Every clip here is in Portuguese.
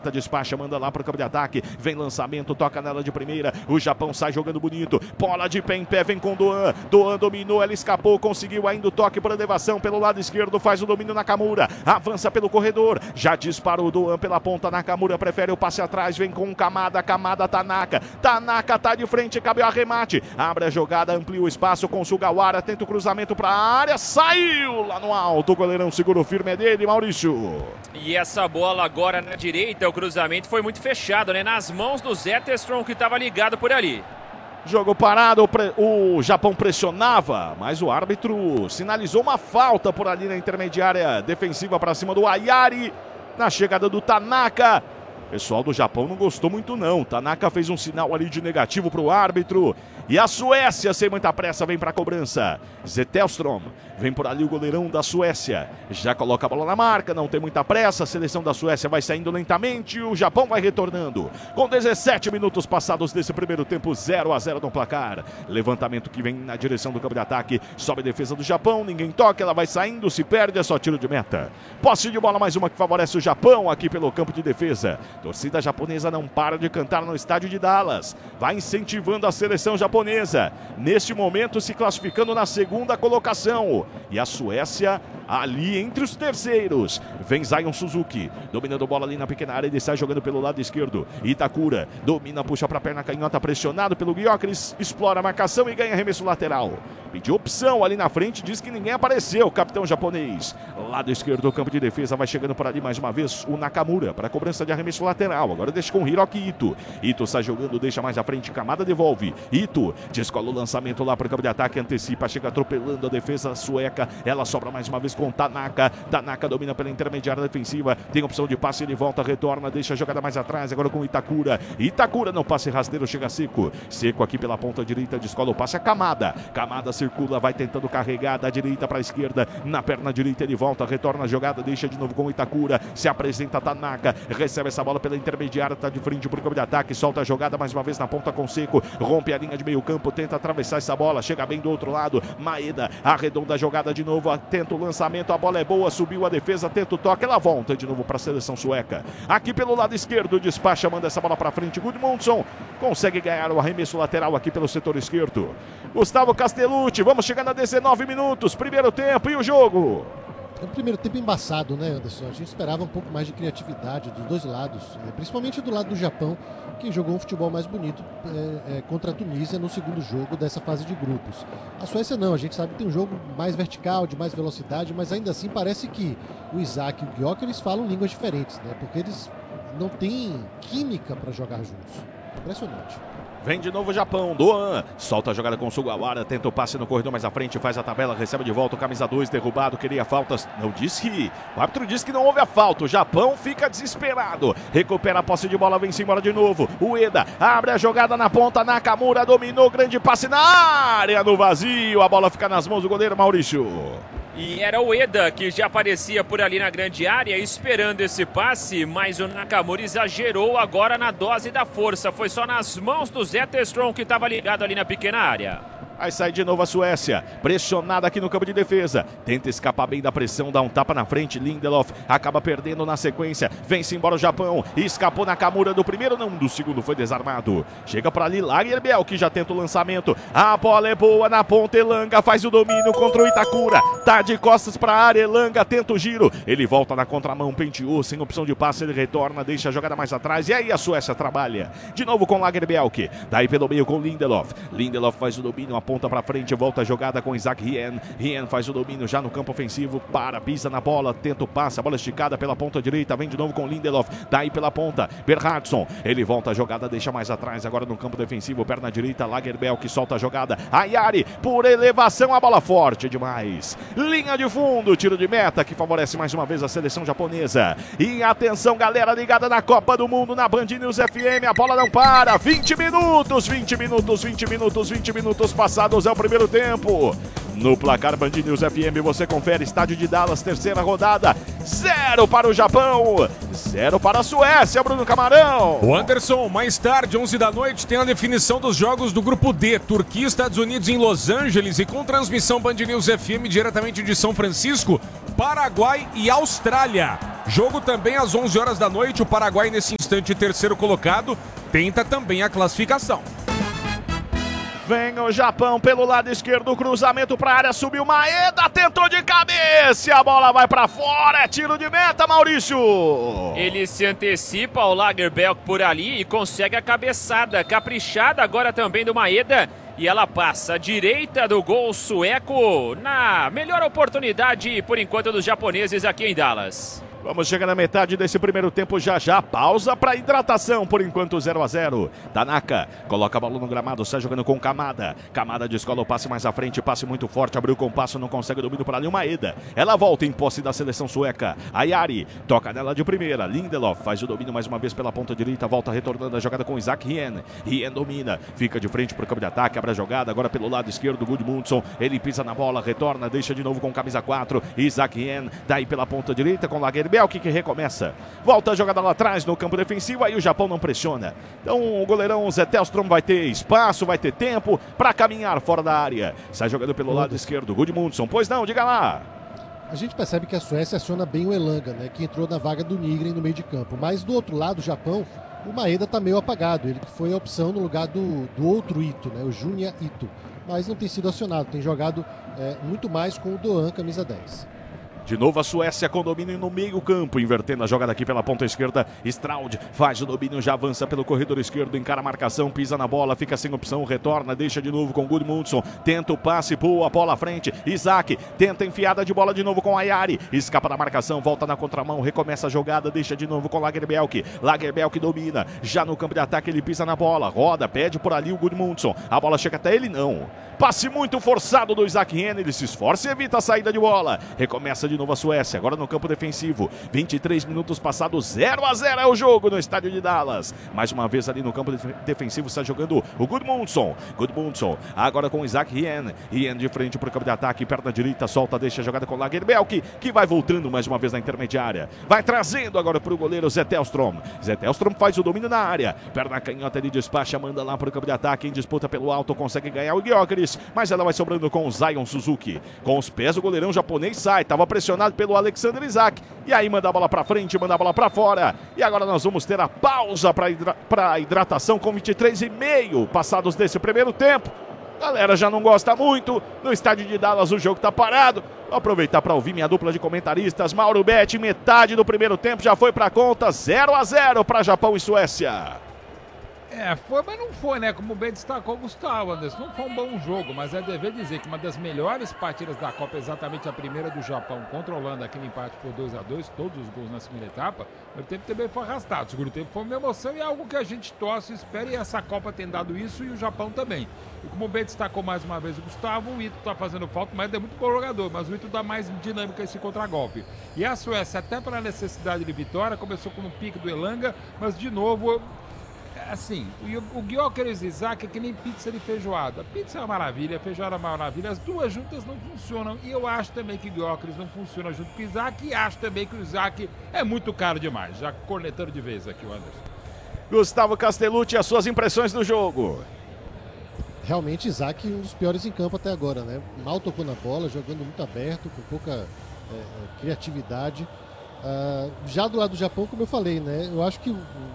meta, despacha, manda lá pro campo de ataque. Vem lançamento, toca nela de primeira. O Japão sai jogando bonito. Bola de pé em pé, vem com Doan. Doan dominou, ela escapou, conseguiu ainda o toque por elevação pelo lado esquerdo. Faz o domínio Nakamura. Avança pelo corredor. Já disparou o Doan pela ponta. Nakamura prefere o passe atrás. Vem com Kamada. Kamada, Tanaka. Tanaka tá de frente, cabe o arremate. Abre a jogada, amplia o espaço com Sugawara. Tenta o cruzamento pra área. Saiu lá no alto. O goleirão segurou firme, é dele, Maurício. E essa bola agora na direita, o cruzamento foi muito fechado, né? Nas mãos do Zetterstrom, que estava ligado por ali. Jogo parado, o Japão pressionava, mas o árbitro sinalizou uma falta por ali na intermediária defensiva para cima do Ayari. Na chegada do Tanaka. O pessoal do Japão não gostou muito não. Tanaka fez um sinal ali de negativo para o árbitro. E a Suécia, sem muita pressa, vem para a cobrança. Zetterstrom, vem por ali o goleirão da Suécia. Já coloca a bola na marca, não tem muita pressa. A seleção da Suécia vai saindo lentamente. O Japão vai retornando. Com 17 minutos passados desse primeiro tempo, 0-0 no placar. Levantamento que vem na direção do campo de ataque. Sobe a defesa do Japão, ninguém toca, ela vai saindo, se perde, é só tiro de meta. Posse de bola, mais uma que favorece o Japão aqui pelo campo de defesa. Torcida japonesa não para de cantar no estádio de Dallas. Vai incentivando a seleção japonesa. Neste momento se classificando na segunda colocação. E a Suécia ali entre os terceiros. Vem Zion Suzuki. Dominando bola ali na pequena área. Ele sai jogando pelo lado esquerdo. Itakura domina, puxa para a perna canhota. Pressionado pelo Gyökeres. Explora a marcação e ganha arremesso lateral. Pediu opção ali na frente. Diz que ninguém apareceu. O capitão japonês. Lado esquerdo do campo de defesa. Vai chegando por ali mais uma vez o Nakamura para a cobrança de arremesso lateral. Agora deixa com o Hiroki Ito. Ito sai jogando, deixa mais à frente. Kamada devolve. Ito descola o lançamento lá para o campo de ataque. Antecipa, chega atropelando a defesa sueca. Ela sobra mais uma vez com Tanaka. Tanaka domina pela intermediária defensiva. Tem opção de passe, ele volta, retorna. Deixa a jogada mais atrás. Agora com Itakura. Itakura no passe rasteiro, chega seco. Seco aqui pela ponta direita. Descola o passe a Kamada. Kamada circula, vai tentando carregar da direita para a esquerda. Na perna direita ele volta, retorna a jogada. Deixa de novo com Itakura. Se apresenta Tanaka. Recebe essa bola pela intermediária. Está de frente para o campo de ataque. Solta a jogada mais uma vez na ponta com Seco. Rompe a linha de meio campo. Tenta atravessar essa bola. Chega bem do outro lado. Maeda arredonda a jogada de novo. Tenta o lançamento. A bola é boa. Subiu a defesa. Tenta o toque. Ela volta de novo para a seleção sueca. Aqui pelo lado esquerdo. Despacha. Manda essa bola para frente. Gudmundsson consegue ganhar o arremesso lateral aqui pelo setor esquerdo. Gustavo Castellucci. Vamos chegando a 19 minutos. Primeiro tempo e o jogo. É um primeiro tempo embaçado, né, Anderson? A gente esperava um pouco mais de criatividade dos dois lados, principalmente do lado do Japão, que jogou um futebol mais bonito contra a Tunísia no segundo jogo dessa fase de grupos. A Suécia não, a gente sabe que tem um jogo mais vertical, de mais velocidade, mas ainda assim parece que o Isaac e o Gyökeres falam línguas diferentes, né? Porque eles não têm química para jogar juntos. Impressionante. Vem de novo o Japão, Doan, solta a jogada com o Sugawara, tenta o passe no corredor mais à frente, faz a tabela, recebe de volta o camisa 2, derrubado, queria faltas, não disse, o árbitro disse que não houve a falta, o Japão fica desesperado, recupera a posse de bola, vem-se embora de novo, Ueda abre a jogada na ponta, Nakamura dominou, grande passe na área, no vazio, a bola fica nas mãos do goleiro Maurício. E era o Ueda que já aparecia por ali na grande área, esperando esse passe, mas o Nakamura exagerou agora na dose da força. Foi só nas mãos do Zetterstrom que estava ligado ali na pequena área. Aí sai de novo a Suécia, pressionada aqui no campo de defesa, tenta escapar bem da pressão, dá um tapa na frente, Lindelof acaba perdendo na sequência, vem-se embora o Japão, escapou Nakamura do primeiro, não, do segundo foi desarmado, chega por ali Lagerbielke que já tenta o lançamento, a bola é boa na ponta, Elanga faz o domínio contra o Itakura, tá de costas para a área, Elanga tenta o giro, ele volta na contramão, penteou, sem opção de passe, ele retorna, deixa a jogada mais atrás, e aí a Suécia trabalha, de novo com Lagerbielke, daí pelo meio com Lindelof faz o domínio, ponta para frente, volta a jogada com Isaac Rien. Rien faz o domínio já no campo ofensivo, pisa na bola, tenta o passe, a bola esticada pela ponta direita, vem de novo com Lindelof, daí pela ponta, Bernhardsson, ele volta a jogada, deixa mais atrás, agora no campo defensivo, perna direita, Lagerbielke solta a jogada, Ayari, por elevação, a bola forte demais, linha de fundo, tiro de meta, que favorece mais uma vez a seleção japonesa, e atenção galera ligada na Copa do Mundo, na Band News FM, a bola não para, 20 minutos passados, é o primeiro tempo. No placar Band News FM você confere estádio de Dallas, terceira rodada, 0 para o Japão, 0 para a Suécia, Bruno Camarão. O Anderson, mais tarde, 11 da noite, tem a definição dos jogos do grupo D, Turquia e Estados Unidos em Los Angeles e com transmissão Band News FM diretamente de São Francisco, Paraguai e Austrália. Jogo também às 11 horas da noite. O Paraguai, nesse instante, terceiro colocado, tenta também a classificação. Vem o Japão pelo lado esquerdo, cruzamento para a área, subiu Maeda, tentou de cabeça, a bola vai para fora, é tiro de meta, Maurício. Ele se antecipa ao Lagerbielke por ali e consegue a cabeçada, caprichada agora também do Maeda. E ela passa à direita do gol sueco, na melhor oportunidade, por enquanto, dos japoneses aqui em Dallas. Vamos chegar na metade desse primeiro tempo já. Pausa para hidratação, por enquanto 0-0. Tanaka coloca a bola no gramado, sai jogando com Kamada. Kamada descola o passe mais à frente, passe muito forte, abriu com o passo, não consegue domínio para ali o Maeda. Ela volta em posse da seleção sueca. Ayari toca nela de primeira. Lindelof faz o domínio mais uma vez pela ponta direita, volta retornando a jogada com Isaac Rien. Rien domina, fica de frente para o campo de ataque, abre a jogada agora pelo lado esquerdo, Gudmundsson. Ele pisa na bola, retorna, deixa de novo com camisa 4. Isaac Rien, daí pela ponta direita com Lagerbielke, que recomeça. Volta a jogada lá atrás no campo defensivo, aí o Japão não pressiona. Então o goleirão Zetterström vai ter espaço, vai ter tempo para caminhar fora da área. Sai jogando pelo lado esquerdo, Gudmundsson. Pois não, diga lá. A gente percebe que a Suécia aciona bem o Elanga, né, que entrou na vaga do Nygren no meio de campo. Mas do outro lado, o Japão, o Maeda está meio apagado. Ele foi a opção no lugar do outro Ito, né, o Junya Ito. Mas não tem sido acionado, tem jogado muito mais com o Doan, camisa 10. De novo a Suécia com domínio no meio campo, invertendo a jogada aqui pela ponta esquerda. Straud faz o domínio, já avança pelo corredor esquerdo, encara a marcação, pisa na bola, fica sem opção, retorna, deixa de novo com Gudmundsson, tenta o passe, pula a bola à frente. Isaac tenta enfiada de bola de novo com Ayari, escapa da marcação, volta na contramão, recomeça a jogada, deixa de novo com Lagerbielke. Lagerbielke domina, já no campo de ataque ele pisa na bola, roda, pede por ali o Gudmundsson, a bola chega até ele, não. Passe muito forçado do Isaac Rien, ele se esforça e evita a saída de bola. Recomeça de novo a Suécia, agora no campo defensivo. 23 minutos passados, 0-0 é o jogo no estádio de Dallas. Mais uma vez ali no campo defensivo está jogando o Gudmundsson. Gudmundsson agora com o Isaac Rien. Rien de frente para o campo de ataque, perna direita, solta, deixa a jogada com o Lagerbielke, que vai voltando mais uma vez na intermediária. Vai trazendo agora para o goleiro Zetterström. Zetterström faz o domínio na área. Perna canhota, ele despacha, manda lá para o campo de ataque, em disputa pelo alto, consegue ganhar o Gyökeres, mas ela vai sobrando com o Zion Suzuki. Com os pés o goleirão japonês sai, estava pressionado pelo Alexander Isak, e aí manda a bola para frente, manda a bola para fora. E agora nós vamos ter a pausa para a hidratação com 23,5 passados desse primeiro tempo. Galera já não gosta muito, no estádio de Dallas o jogo tá parado. Vou aproveitar para ouvir minha dupla de comentaristas. Mauro Betti, metade do primeiro tempo já foi para conta, 0-0 para Japão e Suécia. Foi, mas não foi, né? Como bem destacou o Gustavo, Anderson. Não foi um bom jogo, mas é dever dizer que uma das melhores partidas da Copa, exatamente a primeira do Japão, controlando aquele empate por 2-2, todos os gols na segunda etapa, o tempo também foi arrastado. O segundo tempo foi uma emoção e é algo que a gente torce e espera, e essa Copa tem dado isso e o Japão também. E como bem destacou mais uma vez o Gustavo, o Ito tá fazendo falta, mas é muito bom jogador, mas o Ito dá mais dinâmica a esse contragolpe. E a Suécia, até pela necessidade de vitória, começou com um pique do Elanga, mas de novo... Assim, o Gyökeres e Isaac é que nem pizza de feijoada. Pizza é uma maravilha, feijoada é uma maravilha. As duas juntas não funcionam. E eu acho também que o Gyökeres não funciona junto com o Isaac. E acho também que o Isaac é muito caro demais. Já cornetando de vez aqui o Anderson. Gustavo Castellucci, as suas impressões do jogo. Realmente Isaac um dos piores em campo até agora, né? Mal tocou na bola, jogando muito aberto, com pouca criatividade. Já do lado do Japão, como eu falei, né? Eu acho que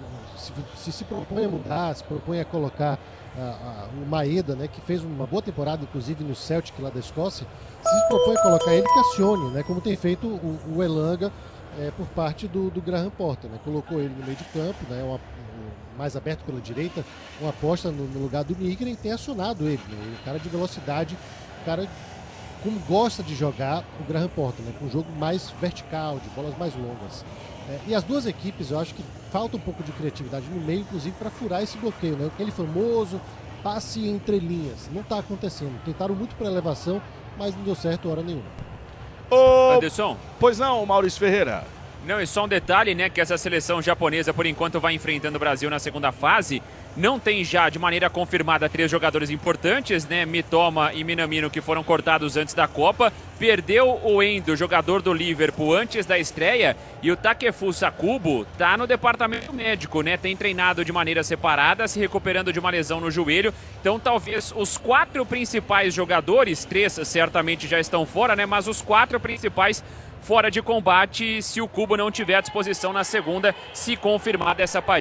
se propõe a mudar, se propõe a colocar o Maeda, né, que fez uma boa temporada, inclusive no Celtic lá da Escócia, se propõe a colocar ele, que acione, né, como tem feito o Elanga por parte do Graham Potter, né, colocou ele no meio de campo, né, mais aberto pela direita, uma aposta no lugar do Nygren, e tem acionado ele, né, um cara de velocidade, um cara como gosta de jogar o Graham Potter, né, com um jogo mais vertical, de bolas mais longas. E as duas equipes, eu acho que falta um pouco de criatividade no meio, inclusive para furar esse bloqueio, né? Aquele famoso passe entre linhas, não está acontecendo. Tentaram muito para elevação, mas não deu certo hora nenhuma. Anderson. Pois não, Maurício Ferreira. Não, e só um detalhe, né, que essa seleção japonesa, por enquanto, vai enfrentando o Brasil na segunda fase. Não tem já, de maneira confirmada, 3 jogadores importantes, né, Mitoma e Minamino, que foram cortados antes da Copa. Perdeu o Endo, jogador do Liverpool, antes da estreia. E o Takefusa Kubo tá no departamento médico, né, tem treinado de maneira separada, se recuperando de uma lesão no joelho. Então, talvez os 4 principais jogadores, 3 certamente já estão fora, né, mas os 4 principais fora de combate se o Cubo não tiver à disposição na segunda, se confirmar dessa partida.